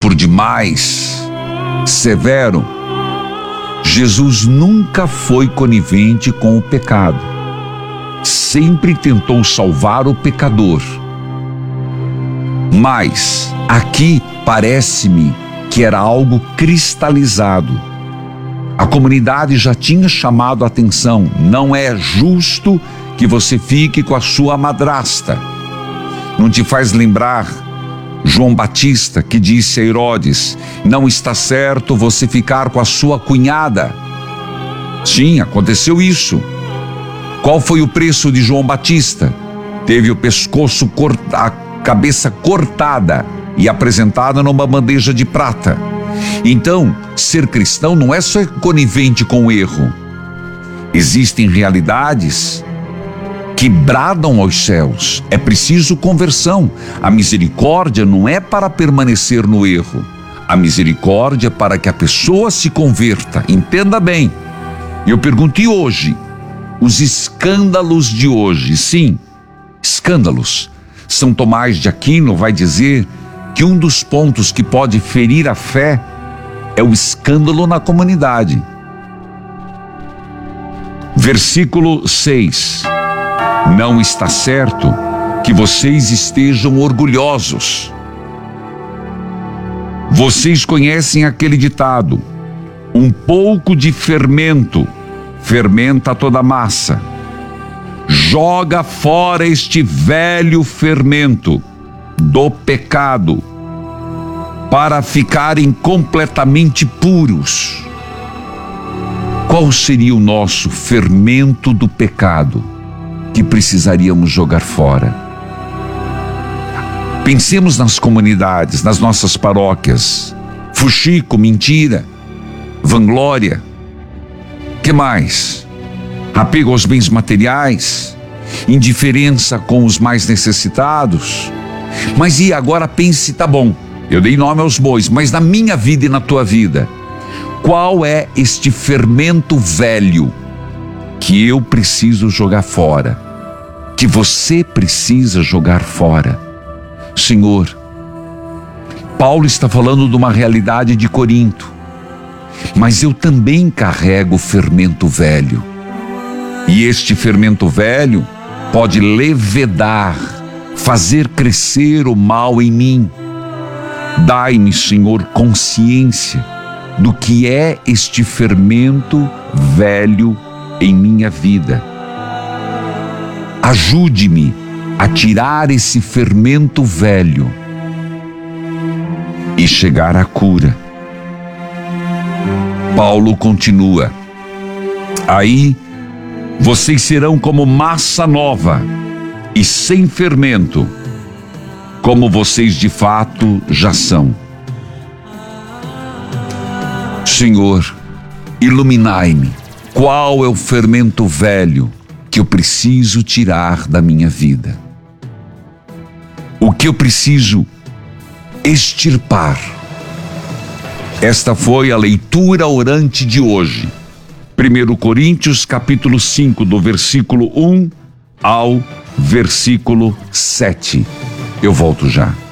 por demais severo, Jesus nunca foi conivente com o pecado. Sempre tentou salvar o pecador. Mas aqui parece-me que era algo cristalizado. A comunidade já tinha chamado a atenção. Não é justo que você fique com a sua madrasta. Não te faz lembrar João Batista, que disse a Herodes: não está certo você ficar com a sua cunhada. Sim, aconteceu isso. Qual foi o preço de João Batista? Teve o pescoço a cabeça cortada e apresentada numa bandeja de prata. Então, ser cristão não é só conivente com o erro. Existem realidades que bradam aos céus. É preciso conversão. A misericórdia não é para permanecer no erro. A misericórdia é para que a pessoa se converta. Entenda bem. Eu perguntei hoje, os escândalos de hoje, sim, escândalos. São Tomás de Aquino vai dizer que um dos pontos que pode ferir a fé é o escândalo na comunidade. Versículo 6. Não está certo que vocês estejam orgulhosos. Vocês conhecem aquele ditado: um pouco de fermento fermenta toda a massa. Joga fora este velho fermento do pecado para ficarem completamente puros. Qual seria o nosso fermento do pecado que precisaríamos jogar fora? Pensemos nas comunidades, nas nossas paróquias. Fuxico, mentira, vanglória. Que mais? Apego aos bens materiais, indiferença com os mais necessitados. Mas e agora pense, tá bom, eu dei nome aos bois, mas na minha vida e na tua vida, qual é este fermento velho que eu preciso jogar fora? Que você precisa jogar fora? Senhor, Paulo está falando de uma realidade de Corinto, mas eu também carrego o fermento velho. E este fermento velho pode levedar, fazer crescer o mal em mim. Dai-me, Senhor, consciência do que é este fermento velho em minha vida. Ajude-me a tirar esse fermento velho e chegar à cura. Paulo continua: aí vocês serão como massa nova e sem fermento, como vocês de fato já são. Senhor, iluminai-me. Qual é o fermento velho que eu preciso tirar da minha vida? O que eu preciso extirpar? Esta foi a leitura orante de hoje. 1 Coríntios capítulo 5, do versículo 1 ao versículo 7. Eu volto já.